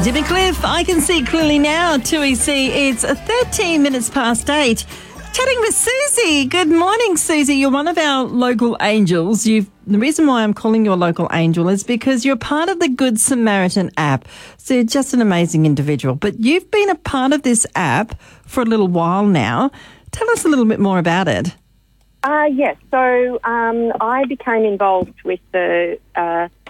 Jimmy Cliff, I can see clearly now. 2EC, it's 13 minutes past 8. Chatting with Susie. Good morning, Susie. You're one of our local angels. The reason why I'm calling you a local angel is because you're part of the Good Samaritan app. So you're just an amazing individual. But you've been a part of this app for a little while now. Tell us a little bit more about it. Yes. So I became involved with the